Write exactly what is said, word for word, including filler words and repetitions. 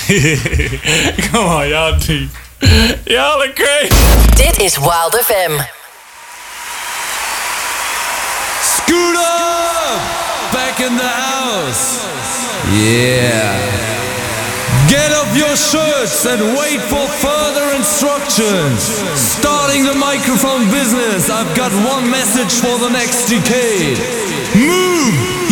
Come on, y'all deep. Y'all are crazy. Dit is Wild F M. Scoot up! Back in the house. Yeah. Get off your shirts and wait for further instructions. Starting the microphone business, I've got one message for the next decade. Move!